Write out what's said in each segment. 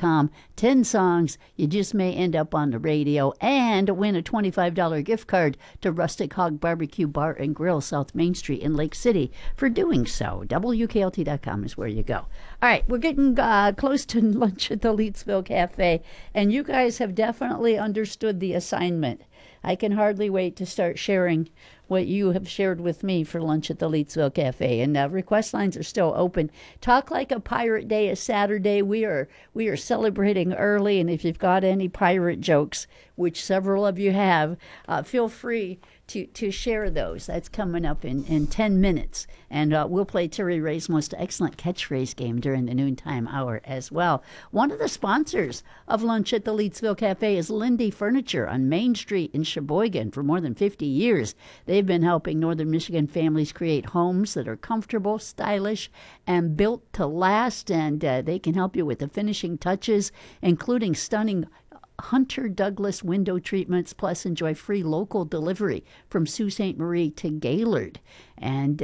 KeithKnowles.com. 10 songs. You just may end up on the radio and win a $25 gift card to Rustic Hog Barbecue Bar and Grill, South Main Street in Lake City for doing so. WKLT.com is where you go. All right, we're getting close to lunch at the Leetsville Cafe, and you guys have definitely understood the assignment. I can hardly wait to start sharing what you have shared with me for lunch at the Leetsville Cafe. And request lines are still open. Talk Like a Pirate Day is Saturday. We are celebrating early, and if you've got any pirate jokes, which several of you have, feel free to share those. That's coming up in 10 minutes. And we'll play Terry Ray's most excellent catchphrase game during the noontime hour as well. One of the sponsors of lunch at the Leetsville Cafe is Lindy Furniture on Main Street in Sheboygan. For more than 50 years, they've been helping Northern Michigan families create homes that are comfortable, stylish, and built to last. And they can help you with the finishing touches, including stunning Hunter Douglas window treatments, plus enjoy free local delivery from Sault Ste. Marie to Gaylord. And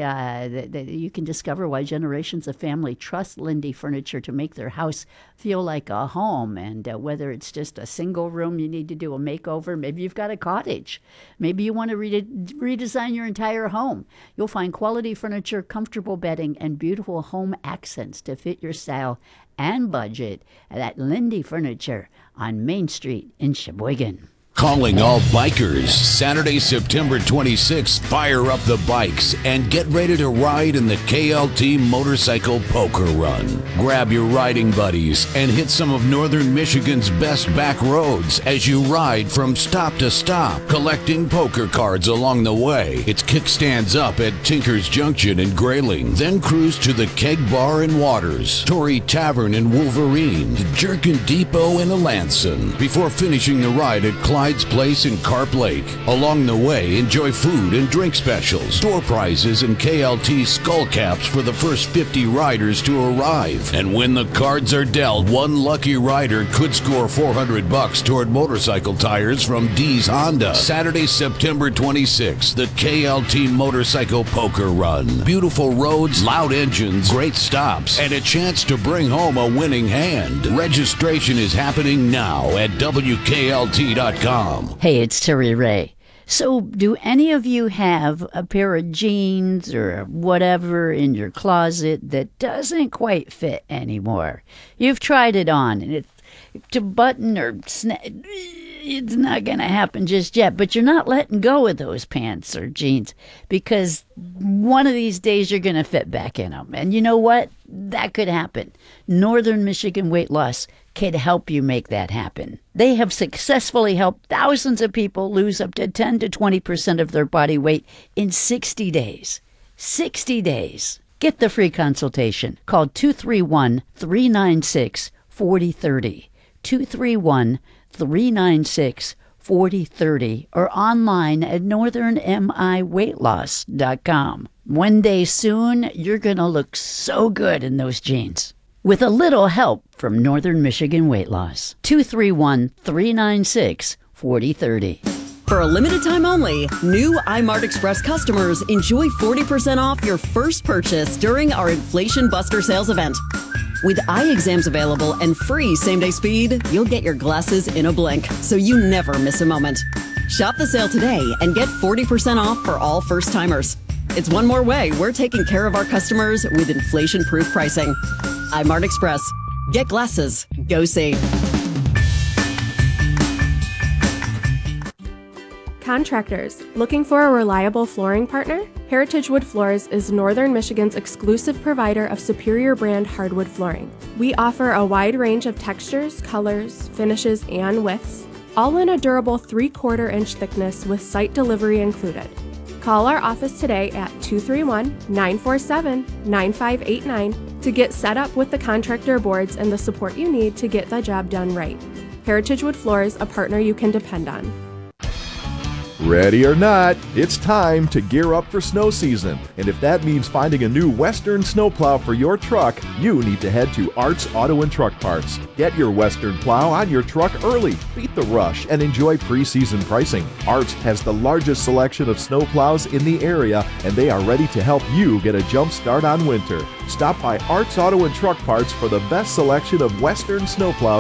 you can discover why generations of family trust Lindy Furniture to make their house feel like a home. And whether it's just a single room you need to do a makeover, maybe you've got a cottage, maybe you want to redesign your entire home, you'll find quality furniture, comfortable bedding, and beautiful home accents to fit your style and budget at Lindy Furniture on Main Street in Sheboygan. Calling all bikers, Saturday, September 26th, fire up the bikes and get ready to ride in the KLT Motorcycle Poker Run. Grab your riding buddies and hit some of Northern Michigan's best back roads as you ride from stop to stop, collecting poker cards along the way. It's kickstands up at Tinker's Junction in Grayling, then cruise to the Keg Bar in Waters, Tory Tavern in Wolverine, the Jerkin Depot in Alanson, before finishing the ride at Clyde's Place in Carp Lake. Along the way, enjoy food and drink specials, door prizes, and KLT skull caps for the first 50 riders to arrive. And when the cards are dealt, one lucky rider could score $400 toward motorcycle tires from D's Honda. Saturday, September 26th, the KLT Motorcycle Poker Run. Beautiful roads, loud engines, great stops, and a chance to bring home a winning hand. Registration is happening now at WKLT.com. Hey, it's Terry Ray. So, do any of you have a pair of jeans or whatever in your closet that doesn't quite fit anymore? You've tried it on, and it's to button or it's not going to happen just yet, but you're not letting go of those pants or jeans because one of these days you're going to fit back in them. And you know what? That could happen. Northern Michigan Weight Loss can help you make that happen. They have successfully helped thousands of people lose up to 10 to 20% of their body weight in 60 days. 60 days. Get the free consultation. Call 231-396-4030. 231-396-4030 or online at northernmiweightloss.com. One day soon, you're going to look so good in those jeans. With a little help from Northern Michigan Weight Loss. 231-396-4030. For a limited time only, new iMart Express customers enjoy 40% off your first purchase during our Inflation Buster sales event. With eye exams available and free same-day speed, you'll get your glasses in a blink, so you never miss a moment. Shop the sale today and get 40% off for all first-timers. It's one more way we're taking care of our customers with inflation-proof pricing. iMart Express. Get glasses. Go see. Contractors, looking for a reliable flooring partner? Heritage Wood Floors is Northern Michigan's exclusive provider of superior brand hardwood flooring. We offer a wide range of textures, colors, finishes, and widths, all in a durable 3/4-inch thickness with site delivery included. Call our office today at 231-947-9589 to get set up with the contractor boards and the support you need to get the job done right. Heritage Wood Floors, a partner you can depend on. Ready or not, it's time to gear up for snow season. And if that means finding a new Western snowplow for your truck, you need to head to Arts Auto and Truck Parts. Get your Western plow on your truck early, beat the rush, and enjoy pre-season pricing. Arts has the largest selection of snowplows in the area, and they are ready to help you get a jump start on winter. Stop by Arts Auto and Truck Parts for the best selection of Western snowplows